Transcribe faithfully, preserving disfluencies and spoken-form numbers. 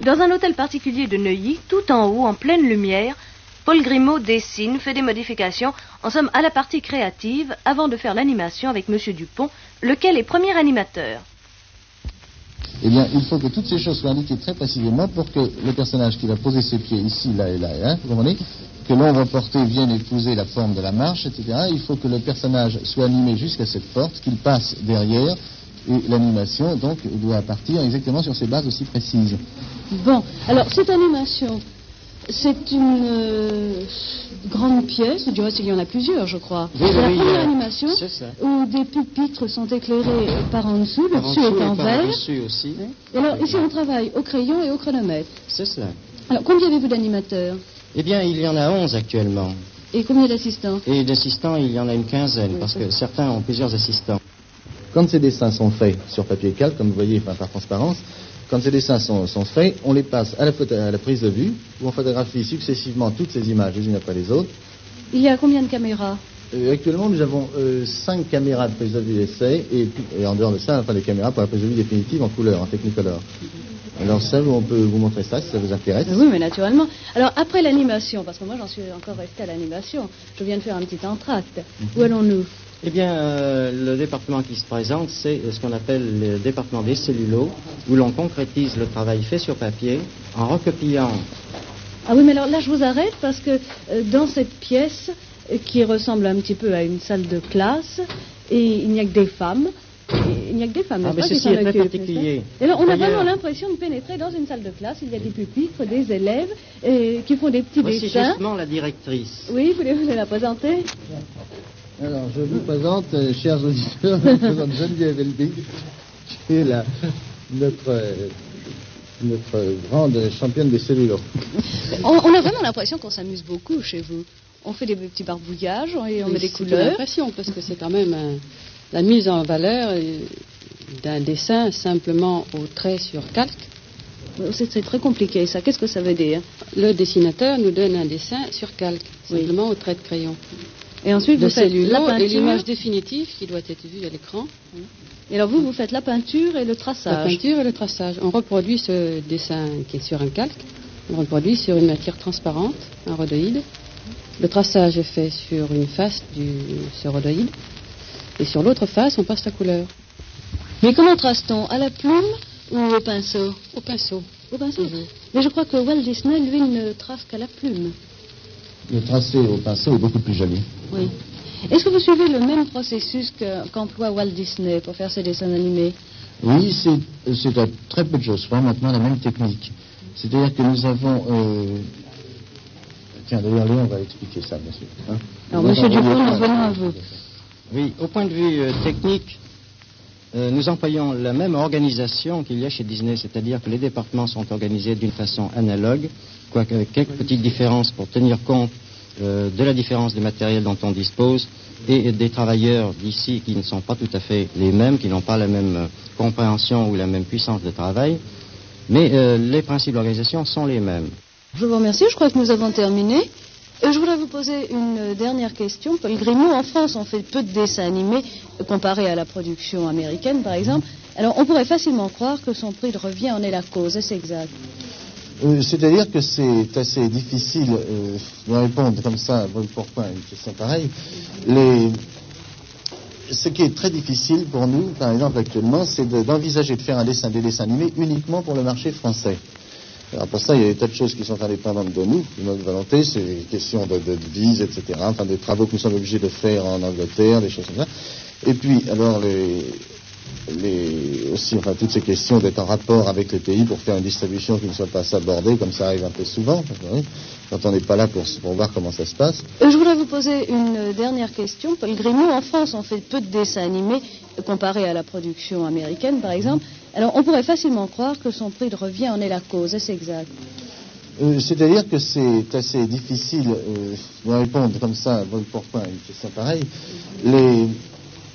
Dans un hôtel particulier de Neuilly, tout en haut, en pleine lumière, Paul Grimaud dessine, fait des modifications, en somme à la partie créative, avant de faire l'animation avec Monsieur Dupont, lequel est premier animateur. Eh bien, il faut que toutes ces choses soient indiquées très précisément pour que le personnage qui va poser ses pieds ici, là et là et là, vous comprenez, que l'ombre portée vienne épouser la forme de la marche, et cetera. Il faut que le personnage soit animé jusqu'à cette porte, qu'il passe derrière, et l'animation, donc, doit partir exactement sur ces bases aussi précises. Bon, alors, cette animation, c'est une euh, grande pièce, du reste il y en a plusieurs, je crois. Oui, c'est la oui, première euh, animation c'est ça. Où des pupitres sont éclairés par en dessous, le Par en dessus dessous est en et par verre. dessus aussi. Oui. Et alors, ici on travaille au crayon et au chronomètre. C'est cela. Alors, combien avez-vous d'animateurs? Eh bien, il y en a onze actuellement. Et combien d'assistants? Et d'assistants, il y en a une quinzaine, Oui, parce oui. que certains ont plusieurs assistants. Quand ces dessins sont faits sur papier calque, comme vous voyez, enfin, par transparence, quand ces dessins sont, sont faits, on les passe à la, photo, à la prise de vue, où on photographie successivement toutes ces images les unes après les autres. Il y a combien de caméras? Euh, actuellement, nous avons euh, cinq caméras de prise de vue essai, et, et en dehors de ça, enfin, les caméras pour la prise de vue définitive en couleur, en Technicolor. Alors ça, on peut vous montrer ça, si ça vous intéresse. Oui, mais naturellement. Alors, après l'animation, parce que moi j'en suis encore restée à l'animation, je viens de faire un petit entracte. Mm-hmm. Où allons-nous? Eh bien, euh, le département qui se présente, c'est ce qu'on appelle le département des cellulos, où l'on concrétise le travail fait sur papier en recopiant. Ah oui, mais alors là je vous arrête parce que euh, dans cette pièce, euh, qui ressemble un petit peu à une salle de classe, et il n'y a que des femmes, et il n'y a que des femmes, Ah, n'est-ce mais pas, qui ceci s'en est très occupent, particulier. n'est-ce pas? Et alors, on a D'ailleurs- vraiment l'impression de pénétrer dans une salle de classe, il y a des pupitres, des élèves, et, qui font des petits Voici dessins. justement la directrice. Oui, voulez-vous la présenter? Alors, je vous présente, euh, chers auditeurs, je vous présente Geneviève Elbig, qui est la, notre, euh, notre grande championne des cellulos. On, on a vraiment l'impression qu'on s'amuse beaucoup chez vous. On fait des petits barbouillages et on Oui, met des c'est une couleurs. impression, parce que c'est quand même un- la mise en valeur euh, d'un dessin simplement au trait sur calque. C'est c'est très compliqué ça. Qu'est-ce que ça veut dire? Le dessinateur nous donne un dessin sur calque, Oui. simplement au trait de crayon. Et ensuite, Le vous faites la cellulo et peinture. l'image définitive qui doit être vue à l'écran. Et alors vous, vous faites la peinture et le La traçage. peinture et le traçage. On reproduit ce dessin qui est sur un calque. On le reproduit sur une matière transparente, un rhodoïde. Le traçage est fait sur une face du ce rhodoïde. Et sur l'autre face, on passe la couleur. Mais comment trace-t-on? À la plume ou au pinceau? Au pinceau. Au pinceau. Mhm. Mais je crois que Walt Disney, lui, ne trace qu'à la plume. Le tracé au pinceau est beaucoup plus joli. Oui. Est-ce que vous suivez le même processus que- qu'emploie Walt Disney pour faire ses dessins animés? Oui, c'est, c'est à très peu de choses près maintenant la même technique. C'est-à-dire que nous avons... euh, Tiens, d'ailleurs, Léon va expliquer ça, bien sûr. Hein. Alors, Nous monsieur avons- Dupont, nous revenons à vous. Oui, au point de vue euh, technique, euh, nous employons la même organisation qu'il y a chez Disney, c'est-à-dire que les départements sont organisés d'une façon analogue, quoique avec quelques petites différences pour tenir compte euh, de la différence de matériel dont on dispose et des travailleurs d'ici qui ne sont pas tout à fait les mêmes, qui n'ont pas la même euh, compréhension ou la même puissance de travail, mais euh, les principes d'organisation sont les mêmes. Je vous remercie, je crois que nous avons terminé. Euh, je voudrais vous poser une euh, dernière question. Paul Grimaud, en France, on fait peu de dessins animés euh, comparé à la production américaine, par exemple. Alors, on pourrait facilement croire que son prix de revient en est la cause. Est-ce exact? Euh, c'est-à-dire que c'est assez difficile euh, de répondre comme ça, bon, pourquoi une question pareille. Les... Ce qui est très difficile pour nous, par exemple actuellement, c'est de- d'envisager de faire un dessin, des dessins animés uniquement pour le marché français. Alors pour ça, il y a des tas de choses qui sont indépendantes de nous, de notre volonté, c'est une question de, de, de vise, et cetera. Enfin, des travaux que nous sommes obligés de faire en Angleterre, des choses comme ça. Et puis, alors, les, les, aussi, enfin, toutes ces questions d'être en rapport avec les pays pour faire une distribution qui ne soit pas sabordée, comme ça arrive un peu souvent, vous voyez, quand on n'est pas là pour, pour voir comment ça se passe. Euh, Je voudrais vous poser une euh, dernière question. Paul Grimaud, en France, on fait peu de dessins animés euh, comparé à la production américaine, par exemple. Alors, on pourrait facilement croire que son prix de revient en est la cause. Est-ce exact? Euh, c'est-à-dire que c'est assez difficile euh, de répondre comme ça, bon, pourquoi une question pareille. Les...